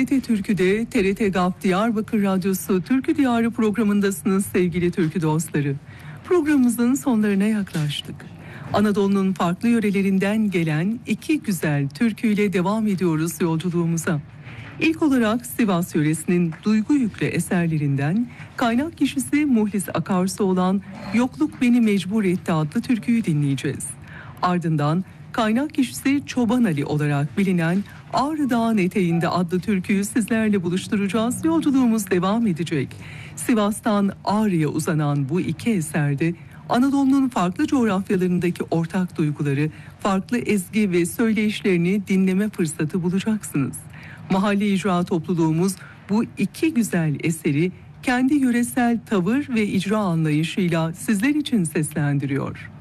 TRT Türkü'de TRT GAP Diyarbakır Radyosu Türkü Diyarı programındasınız sevgili türkü dostları. Programımızın sonlarına yaklaştık. Anadolu'nun farklı yörelerinden gelen iki güzel türküyle devam ediyoruz yolculuğumuza. İlk olarak Sivas yöresinin duygu yüklü eserlerinden kaynak kişisi Muhlis Akarsu olan "Yokluk Beni Mecbur Etti" adlı türküyü dinleyeceğiz. Ardından kaynak kişisi Çoban Ali olarak bilinen "Ağrı Dağı'nın Eteğinde" adlı türküyü sizlerle buluşturacağız. Yolculuğumuz devam edecek. Sivas'tan Ağrı'ya uzanan bu iki eserde Anadolu'nun farklı coğrafyalarındaki ortak duyguları, farklı ezgi ve söyleyişlerini dinleme fırsatı bulacaksınız. Mahalle icra topluluğumuz bu iki güzel eseri kendi yöresel tavır ve icra anlayışıyla sizler için seslendiriyor.